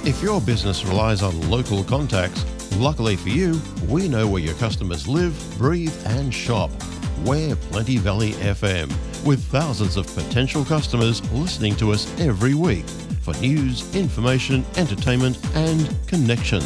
If your business relies on local contacts, luckily for you, we know where your customers live, breathe and shop. We're Plenty Valley FM, with thousands of potential customers listening to us every week for news, information, entertainment and connection.